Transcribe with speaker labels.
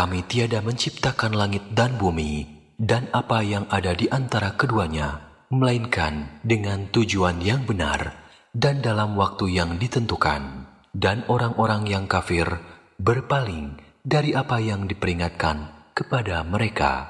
Speaker 1: Kami tiada menciptakan langit dan bumi dan apa yang ada di antara keduanya, melainkan dengan tujuan yang benar dan dalam waktu yang ditentukan. Dan orang-orang yang kafir berpaling dari apa yang diperingatkan kepada mereka.